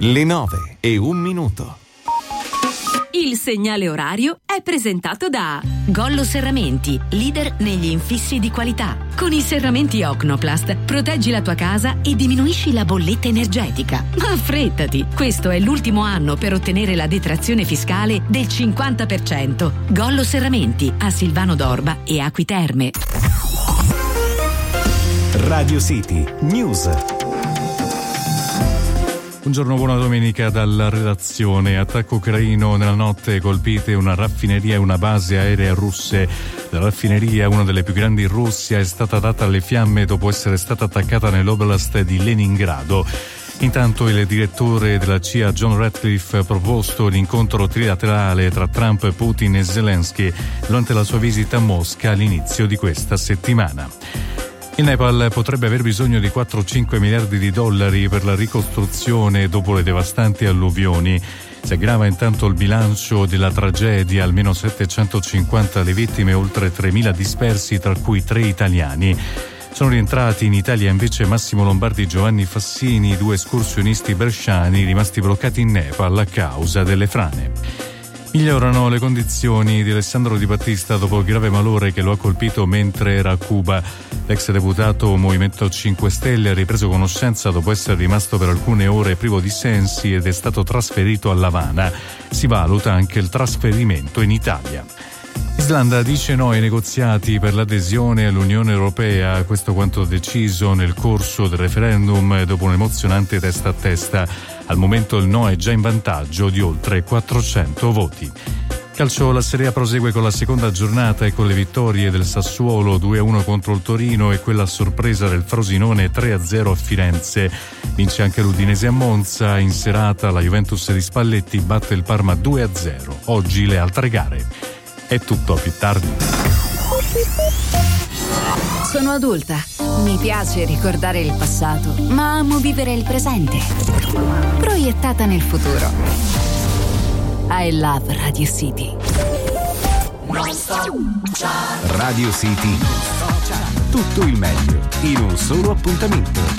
Le 9:01. Il segnale orario è presentato da Gollo Serramenti, leader negli infissi di qualità. Con i serramenti Ocnoplast proteggi la tua casa e diminuisci la bolletta energetica. Ma affrettati, questo è l'ultimo anno per ottenere la detrazione fiscale del 50%. Gollo Serramenti a Silvano d'Orba e Acqui Terme. Radio City News. Buongiorno, buona domenica dalla redazione. Attacco ucraino nella notte, colpite una raffineria e una base aerea russe. La raffineria, una delle più grandi in Russia, è stata data alle fiamme dopo essere stata attaccata nell'oblast di Leningrado. Intanto il direttore della CIA John Ratcliffe ha proposto l'incontro trilaterale tra Trump, Putin e Zelensky durante la sua visita a Mosca all'inizio di questa settimana. Il Nepal potrebbe aver bisogno di 4-5 miliardi di dollari per la ricostruzione dopo le devastanti alluvioni. Si aggrava intanto il bilancio della tragedia, almeno 750 le vittime, oltre 3.000 dispersi, tra cui 3 italiani. Sono rientrati in Italia invece Massimo Lombardi e Giovanni Fassini, 2 escursionisti bresciani rimasti bloccati in Nepal a causa delle frane. Migliorano le condizioni di Alessandro Di Battista dopo il grave malore che lo ha colpito mentre era a Cuba. L'ex deputato Movimento 5 Stelle ha ripreso conoscenza dopo essere rimasto per alcune ore privo di sensi ed è stato trasferito a L'Avana. Si valuta anche il trasferimento in Italia. Islanda dice no ai negoziati per l'adesione all'Unione Europea, questo quanto deciso nel corso del referendum dopo un emozionante testa a testa. Al momento il no è già in vantaggio di oltre 400 voti. Calcio, la Serie A prosegue con la seconda giornata e con le vittorie del Sassuolo 2-1 contro il Torino e quella a sorpresa del Frosinone 3-0 a Firenze. Vince anche l'Udinese a Monza, in serata la Juventus di Spalletti batte il Parma 2-0. Oggi le altre gare. È tutto, a più tardi. Sono adulta. Mi piace ricordare il passato, ma amo vivere il presente. Proiettata nel futuro. I love Radio City. Radio City. Tutto il meglio in un solo appuntamento.